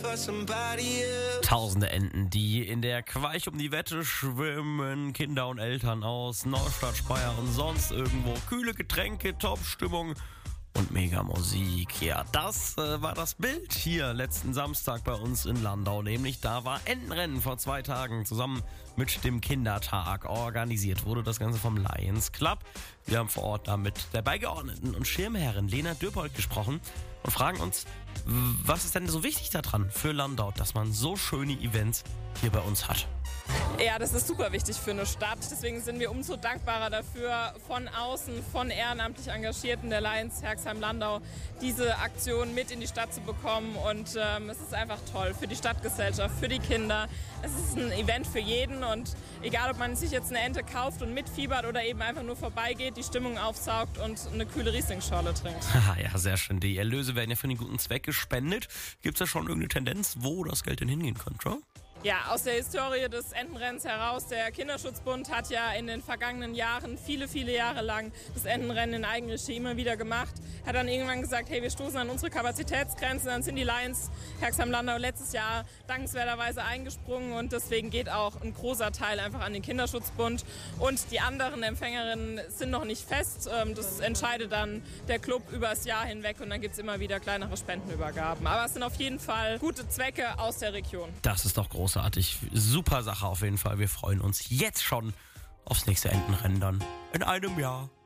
Tausende Enten, die in der Queich um die Wette schwimmen, Kinder und Eltern aus Neustadt, Speyer und sonst irgendwo. Kühle Getränke, Top-Stimmung und Mega-Musik. Ja, das war das Bild hier letzten Samstag bei uns in Landau. Nämlich da war Entenrennen vor 2 Tagen zusammen mit dem Kindertag. Organisiert wurde das Ganze vom Lions Club. Wir haben vor Ort da mit der Beigeordneten und Schirmherrin Lena Dürbold gesprochen und fragen uns, was ist denn so wichtig daran für Landau, dass man so schöne Events hier bei uns hat? Ja, das ist super wichtig für eine Stadt. Deswegen sind wir umso dankbarer dafür, von außen, von ehrenamtlich Engagierten der Lions Herxheim-Landau diese Aktion mit in die Stadt zu bekommen. Und es ist einfach toll für die Stadtgesellschaft, für die Kinder. Es ist ein Event für jeden und egal, ob man sich jetzt eine Ente kauft und mitfiebert oder eben einfach nur vorbeigeht, die Stimmung aufsaugt und eine kühle Riesling-Schorle trinkt. Ja, sehr schön. Die Erlöse werden ja für einen guten Zweck gespendet. Gibt es da schon irgendeine Tendenz, wo das Geld denn hingehen könnte? Ja, aus der Historie des Entenrennens heraus, der Kinderschutzbund hat ja in den vergangenen Jahren, viele Jahre lang, das Entenrennen in Eigenregie immer wieder gemacht. Hat dann irgendwann gesagt, hey, wir stoßen an unsere Kapazitätsgrenzen. Dann sind die Lions Herxheim-Landau letztes Jahr dankenswerterweise eingesprungen und deswegen geht auch ein großer Teil einfach an den Kinderschutzbund. Und die anderen Empfängerinnen sind noch nicht fest. Das entscheidet dann der Club übers Jahr hinweg und dann gibt es immer wieder kleinere Spendenübergaben. Aber es sind auf jeden Fall gute Zwecke aus der Region. Das ist doch großartig. Super Sache auf jeden Fall. Wir freuen uns jetzt schon aufs nächste Entenrennen dann in einem Jahr.